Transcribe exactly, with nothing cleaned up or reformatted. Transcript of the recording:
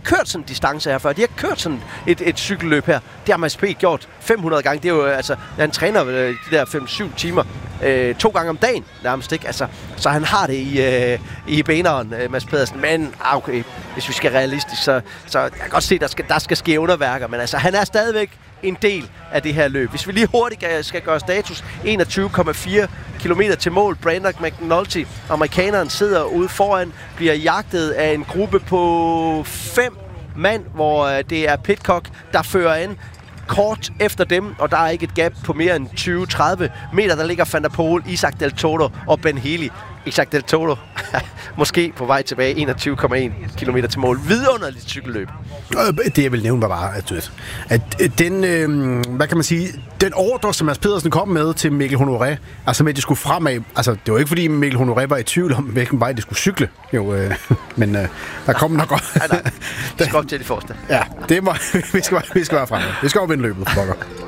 kørt sådan en distance her før. De har kørt sådan et, et cykelløb her. Det har Mads P. gjort fem hundrede gange. Det er jo, altså, han træner de der fem syv timer øh, to gange om dagen nærmest, ikke? Altså, så han har det i, øh, i beneren, øh, Mads Pedersen. Men okay, hvis vi skal realistisk, så, så jeg kan godt se, at der skal, der skal ske underværker. Men altså, han er stadigvæk en del af det her løb. Hvis vi lige hurtigt skal gøre status, enogtyve komma fire kilometer til mål. Brandon McNulty, amerikaneren, sidder ude foran, bliver jagtet af en gruppe på fem mand, hvor det er Pidcock, der fører an kort efter dem, og der er ikke et gap på mere end tyve til tredive meter. Der ligger Van der Poel, Isaac Del Toro og Ben Healy. Isaac Del Toro måske på vej tilbage, enogtyve komma en kilometer til mål. Vidunderligt cykelløb. Det jeg vil nævne var bare, at, at den, øh, hvad kan man sige, den ordre, som Mads Pedersen kom med til Mikkel Honoré, altså med, at de skulle fremad, altså det var ikke fordi Mikkel Honoré var i tvivl om, hvilken vej de skulle cykle, jo, øh, men øh, der kom nok godt. Nej, nej, det skal op til de forreste. Ja, det må, vi, skal, vi skal være fremme. Vi skal op i løbet, pokker.